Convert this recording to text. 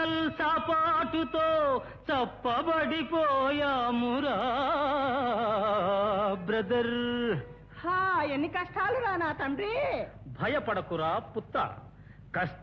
జల్సాపాటుతో చప్పబడిపోయామురా brother. ఎన్ని కష్టాలు రా నా తండ్రి. భయపడకురా పుత్త, కష్ట